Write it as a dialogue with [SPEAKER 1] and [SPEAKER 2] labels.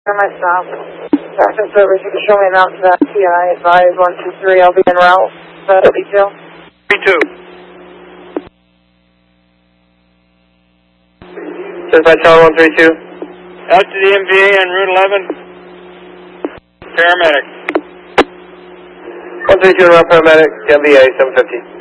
[SPEAKER 1] myself. Traffic service, you can show me an out to that TI, advise 123, I'll be en route. detail.
[SPEAKER 2] B2.
[SPEAKER 3] Certified Tower 132.
[SPEAKER 2] Out to the MVA on Route 11. Paramedic.
[SPEAKER 3] 132 en route, paramedic, MVA 750.